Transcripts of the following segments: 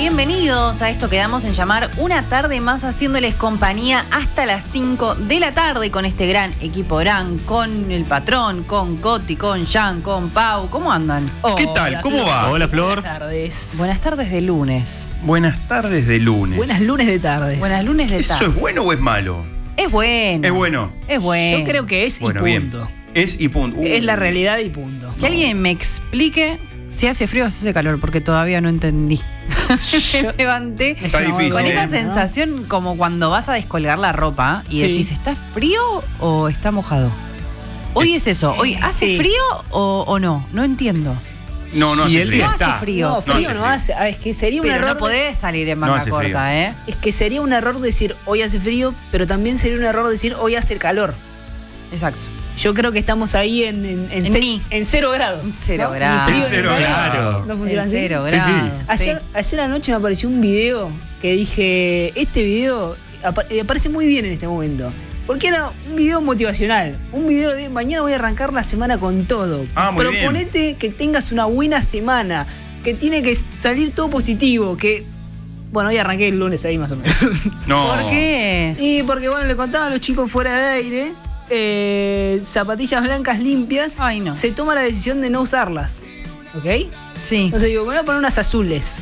Bienvenidos a esto que damos en llamar Una Tarde Más, haciéndoles compañía hasta las 5 de la tarde con este gran equipo gran, con el patrón, con Coti, con Jan, con Pau. ¿Cómo andan? ¿Qué tal? ¿Cómo va? Hola, Flor. Buenas tardes. Buenas tardes de lunes. Buenas tardes de lunes. Buenas lunes de tardes. Buenas lunes de ¿Eso tarde. es bueno o es malo? Es bueno. Es bueno. Es bueno. Yo creo que es Bueno, y bien. punto. Es y punto. Es la realidad y punto. Que alguien me explique si hace frío o si hace calor, porque todavía no entendí. Me levanté Está difícil, con esa ¿eh? sensación como cuando vas a descolgar la ropa y Sí. decís, ¿está frío o está mojado? Hoy es eso. Hoy, ¿hace Sí. frío o no? No entiendo. No, no Y hace el frío. No hace está. frío. No, frío hace no frío. hace. Ah, es que sería un Pero error. no podés salir en No manga hace corta, frío. ¿eh? Es que sería un error decir hoy hace frío, pero también sería un error decir hoy hace calor. Exacto. Yo creo que estamos ahí en Ni. 0 grados. En 0 ¿no? grados. Ni frío En 0 ni calor. grados. ¿No funciona En así? 0 Sí, grados. sí. Ayer anoche me apareció un video que dije, este video aparece muy bien en este momento. Porque era un video motivacional. Un video de mañana voy a arrancar la semana con todo. Ah, muy bien. Proponete que tengas una buena semana. Que tiene que salir todo positivo. Que. Bueno, hoy arranqué el lunes ahí más o menos. No. ¿Por qué? Y porque bueno, le contaba a los chicos fuera de aire. Zapatillas blancas limpias. Ay, no. Se toma la decisión de no usarlas. ¿Ok? Sí. Entonces digo, me voy a poner unas azules.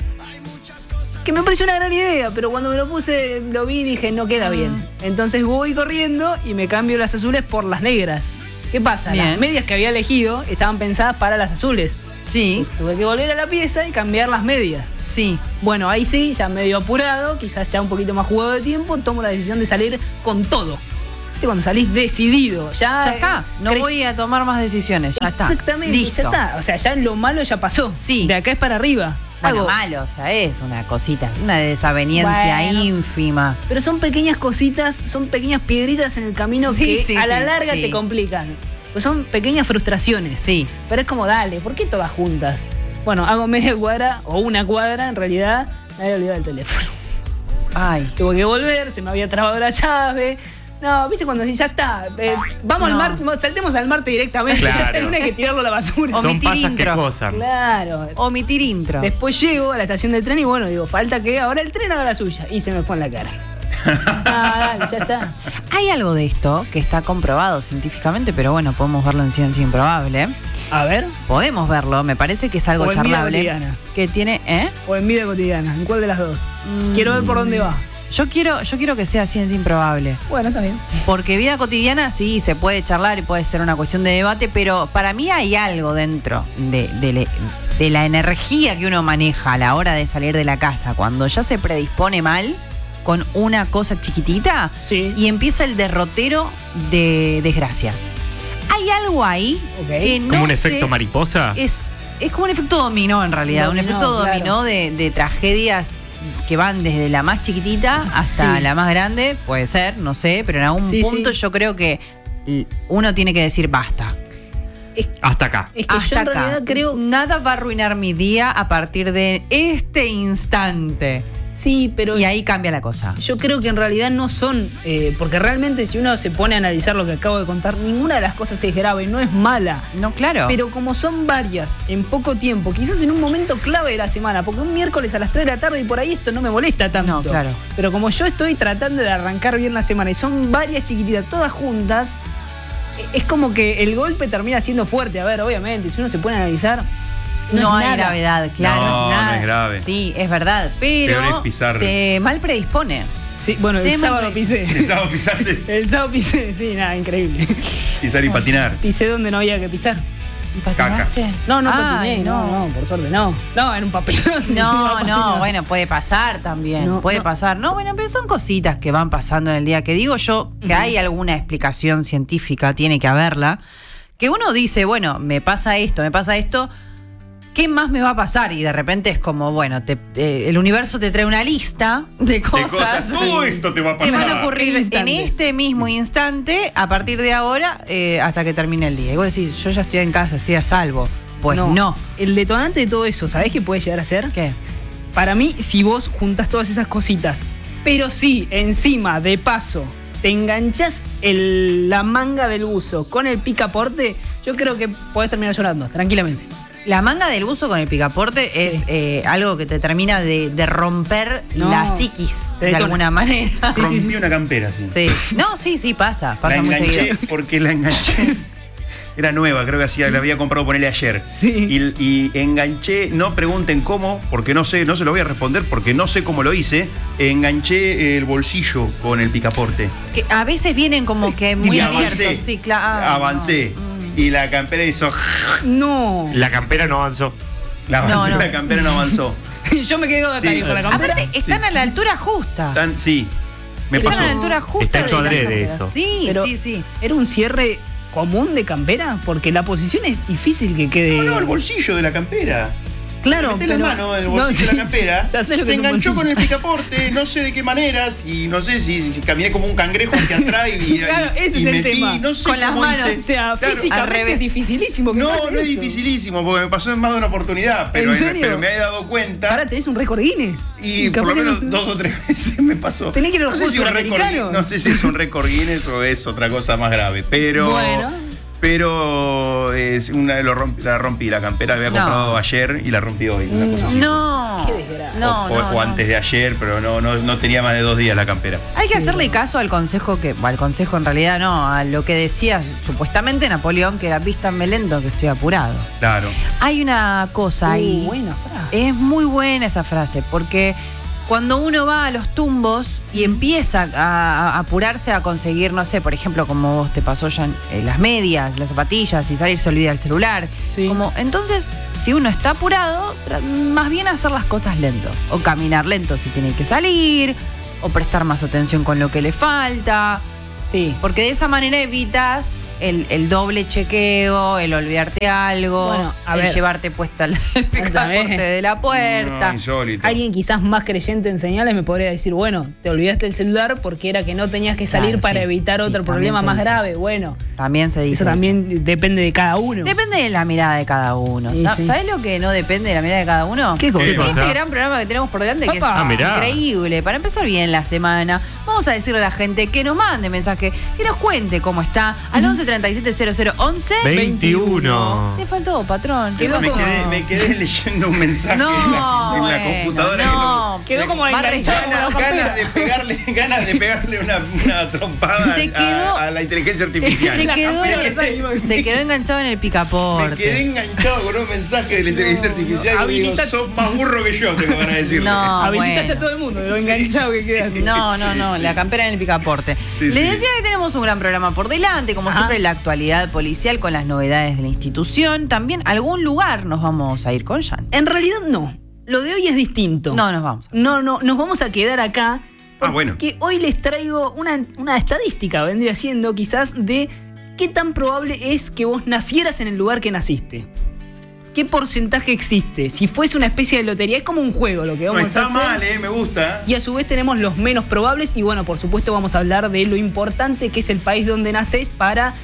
Que me pareció una gran idea, pero cuando me lo puse, lo vi y dije, no queda bien. Entonces voy corriendo y me cambio las azules por las negras. ¿Qué pasa? Bien. Las medias que había elegido estaban pensadas para las azules. Sí. Entonces, tuve que volver a la pieza y cambiar las medias. Sí. Bueno, ahí sí, ya medio apurado, quizás ya un poquito más jugado de tiempo, tomo la decisión de salir con todo. ¿Viste? Cuando salís decidido, ya está. No voy a tomar más decisiones. Ya está. Exactamente, Listo. ya está. O sea, ya lo malo ya pasó. Sí. De acá es para arriba. Bueno, Hago- malo, o sea, es una cosita, una desaveniencia Bueno. ínfima. Pero son pequeñas cositas, son pequeñas piedritas en el camino Sí, que sí, a la sí, larga sí. te complican. Pues son pequeñas frustraciones. Sí. Pero es como, dale, ¿por qué todas juntas? Bueno, hago media cuadra o una cuadra, en realidad, me había olvidado el teléfono. Ay. Tuve que volver, se me había trabado la llave. No, viste cuando decís, ya está, vamos No. al Marte, saltemos al Marte directamente. Claro. Ya no hay que tirarlo a la basura. Son Omitir pasas que intro. gozan. Claro. Omitir intro. Después llego a la estación del tren y bueno, digo, falta que ahora el tren haga la suya. Y se me fue en la cara. Ah, dale, ya está. Hay algo de esto que está comprobado científicamente, pero bueno, podemos verlo en Ciencia Improbable. A ver. Podemos verlo, me parece que es algo O en vida charlable. cotidiana. Que tiene, ¿eh? O en vida cotidiana. ¿En cuál de las dos? Quiero ver por dónde va. Yo quiero que sea Ciencia Improbable. Bueno, está bien. Porque vida cotidiana sí se puede charlar y puede ser una cuestión de debate, pero para mí hay algo dentro de la energía que uno maneja a la hora de salir de la casa, cuando ya se predispone mal con una cosa chiquitita Sí. y empieza el derrotero de desgracias. Hay algo ahí Ok. que no Como un sé, efecto mariposa. es como un efecto dominó en realidad, un Dominó, efecto claro. dominó de tragedias que van desde la más chiquitita hasta Sí. la más grande, puede ser, no sé, pero en algún Sí, punto sí. yo creo que uno tiene que decir basta. Hasta acá. Es que yo Hasta en acá. realidad creo. Nada va a arruinar mi día a partir de este instante. Sí, pero. Y ahí cambia la cosa. Yo creo que en realidad no son. Porque realmente, si uno se pone a analizar lo que acabo de contar, ninguna de las cosas es grave, no es mala. No, claro. Pero como son varias en poco tiempo, quizás en un momento clave de la semana, porque un miércoles a las 3 de la tarde y por ahí esto no me molesta tanto. No, claro. Pero como yo estoy tratando de arrancar bien la semana y son varias chiquititas, todas juntas, es como que el golpe termina siendo fuerte. A ver, obviamente, si uno se pone a analizar, no es hay nada. gravedad, claro. No, nada. no es grave. Sí, es verdad, pero Peor es pisar. te mal predispone. Sí, bueno, el Tema sábado que- pisé. El sábado pisaste, El sábado pisé, sí, nada, increíble. pisar y patinar. Pisé donde no había que pisar. ¿Y patinaste? No, no Ay, patiné, no, por suerte no. No, en un papel. No, bueno, puede pasar también, No, puede no. pasar. No, bueno, pero son cositas que van pasando en el día. Que digo yo que hay alguna explicación científica, tiene que haberla, que uno dice, bueno, me pasa esto, ¿qué más me va a pasar? Y de repente es como, bueno, el universo te trae una lista de cosas. Todo esto te va a Que pasar. van a ocurrir en Instantes. este mismo instante, a partir de ahora, hasta que termine el día. Y vos decís, yo ya estoy en casa, estoy a salvo. Pues no. El detonante de todo eso, ¿sabés qué puede llegar a ser? ¿Qué? Para mí, si vos juntas todas esas cositas, pero sí, encima, de paso, te enganchás la manga del buzo con el picaporte, yo creo que podés terminar llorando, tranquilamente. La manga del buzo con el picaporte Sí. es algo que te termina de romper No. la psiquis Te de detona. alguna manera. Sí, Rompí sí. una campera, sí. Sí. No, sí, pasa La muy enganché seguido. porque la enganché. Era nueva, creo que la había comprado ponerle ayer. Sí. Y enganché, no pregunten cómo, porque no sé, no se lo voy a responder porque no sé cómo lo hice. Enganché el bolsillo con el picaporte. Que a veces vienen como que muy y abiertos. avancé. Sí, claro. Avancé. Y la campera hizo. No. La campera no avanzó. No. La campera no avanzó. Yo me quedo acá Sí. con la campera. Aparte, están a la altura justa. Sí, me Están pasó. a la altura justa. Está hecho de las adrede camperas. eso. Sí, Pero- sí. ¿Era un cierre común de campera? Porque la posición es difícil que quede. No, el bolsillo de la campera. Claro, Meté la pero- mano en el no, bolsillo de sí, la campera. ya sé lo que se es un enganchó bolsillo. con el picaporte, no sé de qué maneras, y no sé si caminé como un cangrejo hacia atrás y, Claro, ese y es el metí, tema. no sé Con las cómo manos. hice. O sea, Claro, al físicamente revés. es dificilísimo que No, pase no es eso. dificilísimo, porque me pasó en más de una oportunidad, pero, ¿En serio? pero me he dado cuenta. Ahora tenés un récord Guinness. Y por lo capaz que menos no- 2 o 3 veces me pasó. Tenés que ir a los no sé si Juegos un récord Sudamericanos. No sé si es un récord Guinness o es otra cosa más grave. Pero. Bueno. Pero la rompí, la campera la había No. comprado ayer y la rompí hoy. Una cosa así. No. Qué desgracia. No, o no. antes de ayer, pero no tenía más de 2 días la campera. Hay que hacerle caso al consejo al consejo en realidad no, a lo que decía supuestamente Napoleón, que era vístanme lento que estoy apurado. Claro. Hay una cosa ahí. Buena frase. Es muy buena esa frase, porque cuando uno va a los tumbos y empieza a apurarse a conseguir, no sé, por ejemplo, como vos te pasó ya las medias, las zapatillas y salir se olvida el celular. Sí. Entonces, si uno está apurado, más bien hacer las cosas lento. O caminar lento si tiene que salir, o prestar más atención con lo que le falta. Sí. Porque de esa manera evitas el doble chequeo, el olvidarte algo, Bueno, a el ver. llevarte puesta el picaporte de la puerta. No, insólito. Alguien quizás más creyente en señales me podría decir, bueno, te olvidaste el celular porque era que no tenías que salir Claro, para sí. evitar Sí, otro también problema se más dice grave. eso. Bueno, También se dice eso también depende de cada uno. Depende de la mirada de cada uno. Sí, sí. ¿Sabes lo que no depende de la mirada de cada uno? ¿Qué cosa? ¿Qué Este cosa? gran programa que tenemos por delante, que es Papá. mirá. increíble. Para empezar bien la semana, vamos a decirle a la gente que nos mande mensaje, que nos cuente cómo está. Al 11 37 00 11. 21. Te faltó, patrón. Te Me faltó. me quedé leyendo un mensaje No, en la bueno, computadora. no. Quedó como Va enganchado con la campera. Ganas de pegarle una trompada Se quedó- a la inteligencia artificial. Se La quedó, campera que salimos. se quedó enganchado en el picaporte. Me quedé enganchado con un mensaje de la inteligencia artificial no. y digo, Habilita- sos más burro que yo, tengo ganas de decirle. No. Habilitaste bueno. a todo el mundo, de lo enganchado que quedaste. No, la campera en el picaporte. Sí, Les sí. decía que tenemos un gran programa por delante, como Ajá. siempre la actualidad policial con las novedades de la institución. También a algún lugar nos vamos a ir con Jan. En realidad no. Lo de hoy es distinto. No, nos vamos. No, nos vamos a quedar acá. Ah, bueno. Porque hoy les traigo una estadística, vendría siendo quizás, de qué tan probable es que vos nacieras en el lugar que naciste. ¿Qué porcentaje existe? Si fuese una especie de lotería, es como un juego lo que No vamos a está hacer. mal, me gusta. Y a su vez tenemos los menos probables y bueno, por supuesto vamos a hablar de lo importante que es el país donde naces para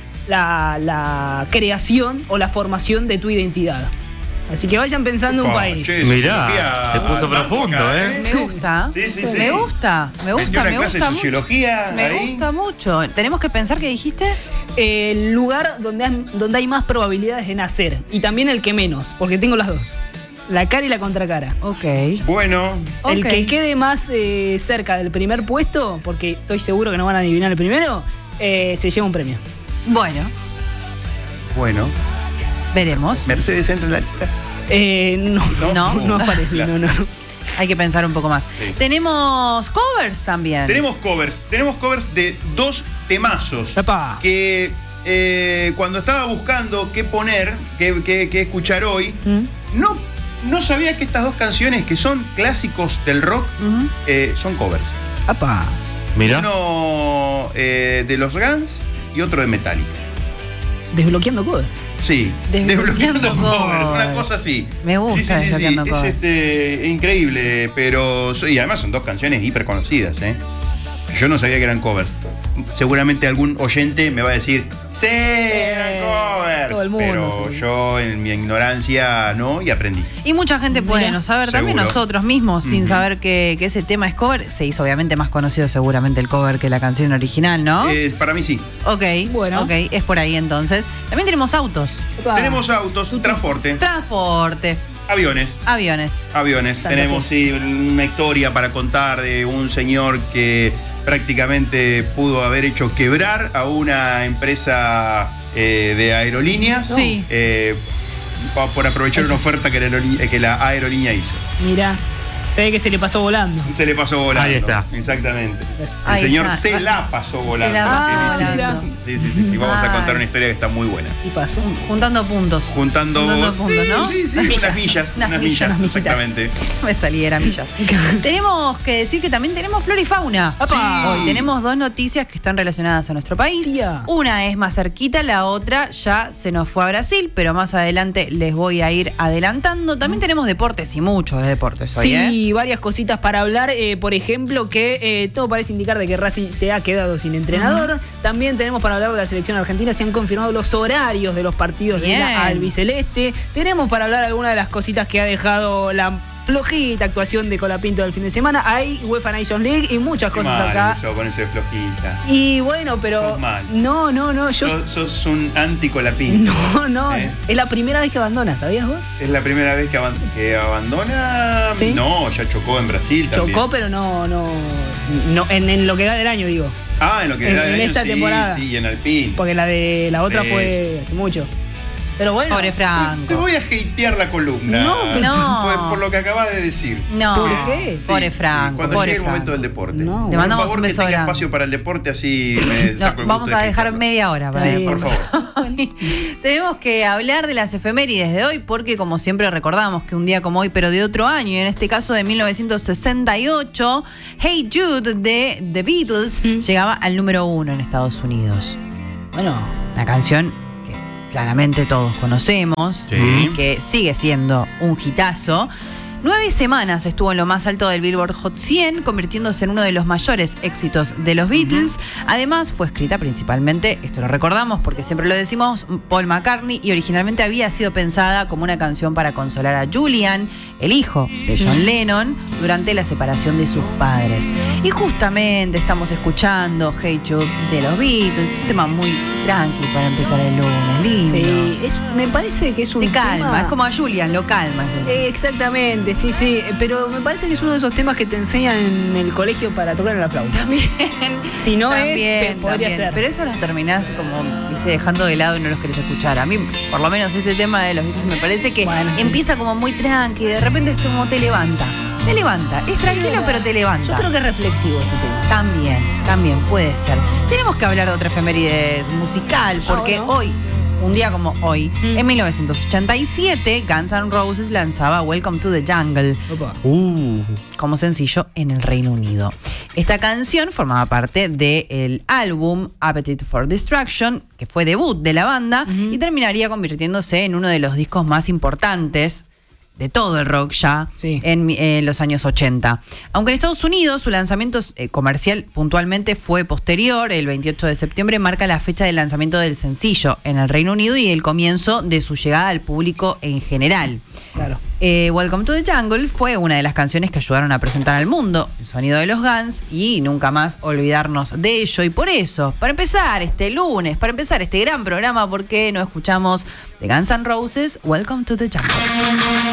la creación o la formación de tu identidad. Así que vayan pensando un Opa, país. che, Mirá, sociología se puso al banco profundo, acá, ¿eh? Me gusta. Sí, sí, sí. Me gusta, me Metí gusta, una me clase gusta de sociología mucho. Me ahí. gusta mucho. Tenemos que pensar que dijiste. El lugar donde hay más probabilidades de nacer y también el que menos, porque tengo las dos. La cara y la contracara. Ok. Bueno, El Ok. que quede más cerca del primer puesto, porque estoy seguro que no van a adivinar el primero, se lleva un premio. Bueno, bueno. veremos. Mercedes entra en la lista. No aparece, Claro. no. Hay que pensar un poco más. Sí. Tenemos covers también. Tenemos covers de 2 temazos. Epa. Que cuando estaba buscando qué poner, qué escuchar hoy, ¿Mm? no sabía que estas 2 canciones, que son clásicos del rock, Ujú. son covers. Epa. Mirá. Uno de los Guns y otro de Metallica. Desbloqueando covers. Sí, Desbloqueando desbloqueando covers, covers. una cosa así. Me gusta sí, desbloqueando es covers. increíble, pero y además son 2 canciones hiper conocidas, ¿eh? Yo no sabía que eran covers. seguramente algún oyente me va a decir, sí, era cover. todo el mundo, Pero sí. yo en mi ignorancia no, y aprendí. Y mucha gente puede Mira, no saber, también seguro. nosotros mismos, sin saber que ese tema es cover. Se hizo obviamente más conocido seguramente el cover que la canción original, ¿no? Para mí sí. Ok, Bueno. ok, es por ahí entonces. También tenemos autos, Opa. Tenemos autos, transporte, transporte, aviones. aviones. Aviones. Tanta Tenemos fe. sí, una historia para contar de un señor que prácticamente pudo haber hecho quebrar a una empresa de aerolíneas. Sí. Por aprovechar una oferta que la aerolínea hizo. Mira, se ve que se le pasó volando. Se le pasó volando. Ahí está. Exactamente. El Ahí señor está. se la pasó volando. la pasó Sí, volando. Sí. Vamos a Ay. contar una historia que está muy buena. Y pasó. Juntando puntos. Juntando puntos, ¿no? Sí, unas millas. Unas Unas millas. millas, exactamente. Me salí, era millas. Tenemos que decir que también tenemos flora y fauna. ¡Apa! Hoy tenemos dos noticias que están relacionadas a nuestro país. Ya. Una es más cerquita, la otra ya se nos fue a Brasil, pero más adelante les voy a ir adelantando. También tenemos deportes y muchos de deportes hoy, Sí, varias cositas para hablar. Por ejemplo, que todo parece indicar de que Racing se ha quedado sin entrenador. También tenemos para hablar de la selección argentina. Se han confirmado los horarios de los partidos Bien. de la albiceleste. Tenemos para hablar algunas de las cositas que ha dejado la flojita actuación de Colapinto del fin de semana. Hay UEFA Nations League y muchas Qué cosas mal acá. eso, con eso de flojita. Y bueno, pero. Sos mal. No, yo. Sos un anticolapinto. No. ¿Eh? Es la primera vez que abandona, ¿sabías vos? Es la primera vez que abandona. Sí. No, ya chocó en Brasil también. Chocó, pero no en lo que da del año, digo. Ah, en lo que en- da del en año, esta sí, temporada. Sí, en Alpine. Porque la otra Sí, fue hace mucho. Pero bueno. Pobre Te Franco. voy a hatear la columna. No, pero- No. Por lo que acabas de decir. No, ¿Por qué? pobre Franco, Cuando pobre llegue el Franco. momento del deporte. No. Le Por mandamos favor, un beso que tenga grande. espacio para el deporte, así me No, saco el vamos gusto a de dejar hatearlo. media hora para Sí, el Por deporte. favor. Tenemos que hablar de las efemérides de hoy porque como siempre recordamos que un día como hoy pero de otro año, y en este caso de 1968, Hey Jude de The Beatles llegaba al número 1 en Estados Unidos. Bueno. Una canción que claramente todos conocemos, Sí. que sigue siendo un hitazo. 9 semanas estuvo en lo más alto del Billboard Hot 100, convirtiéndose en uno de los mayores éxitos de los Beatles. Además, fue escrita principalmente, esto lo recordamos porque siempre lo decimos, Paul McCartney, y originalmente había sido pensada como una canción para consolar a Julian, el hijo de John Lennon, durante la separación de sus padres. Y justamente estamos escuchando Hey Jude de los Beatles, un tema muy tranqui para empezar el lunes, lindo. Sí, me parece que es un Te calma, tema- es como a Julian, lo calma. Exactamente, sí, pero me parece que es uno de esos temas que te enseñan en el colegio para tocar en la flauta. También. Si no También, podría también. ser. Pero eso los terminás como dejando de lado y no los querés escuchar. A mí, por lo menos este tema de los Beatles me parece que Bueno, sí. empieza como muy tranqui, de repente es como te levanta. Te levanta. Es tranquilo, pero te levanta. Yo creo que es reflexivo este tema. También puede ser. Tenemos que hablar de otra efemérides musical, porque bueno. hoy, un día como hoy, en 1987, Guns N' Roses lanzaba Welcome to the Jungle Opa. como sencillo en el Reino Unido. Esta canción formaba parte del álbum Appetite for Destruction, que fue debut de la banda, y terminaría convirtiéndose en uno de los discos más importantes de todo el rock ya Sí. en los años 80. Aunque en Estados Unidos su lanzamiento comercial puntualmente fue posterior, el 28 de septiembre marca la fecha del lanzamiento del sencillo en el Reino Unido y el comienzo de su llegada al público en general. Claro. Welcome to the Jungle fue una de las canciones que ayudaron a presentar al mundo el sonido de los Guns y nunca más olvidarnos de ello. Y por eso, para empezar este lunes, para empezar este gran programa, ¿por qué no escuchamos de Guns N' Roses Welcome to the Jungle?